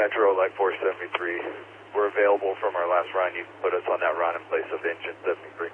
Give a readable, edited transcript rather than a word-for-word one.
Metro, like 473. We're available from our last run. You put us on that run in place of engine 73.